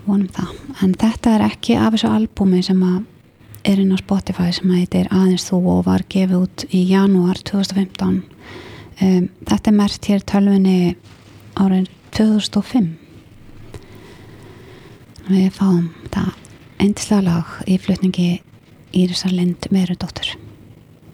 vonum það. En þetta ekki af þessu albúmi sem inn á Spotify sem heitir Aðeins þú og var gefið út í janúar 2015. Þetta merkt hér tölvunni árið 2005. Við fáum þetta yndislega lag í flutningi Írisar Lind Merudóttur.